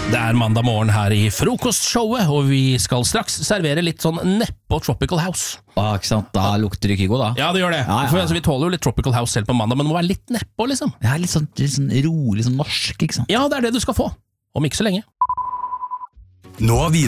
Det mandag morgen her i frokostshowet, og vi skal straks servere litt sånn neppå Tropical House. Ikke sant? Da lukter det Kygo da. Ja, det gjør det. For, altså, vi tåler jo litt Tropical House selv på mandag, men det må være litt neppå, liksom. Ja, litt sånn rolig, sånn norsk, ikke sant? Ja, det det du skal få. Om ikke så lenge. Nå har vi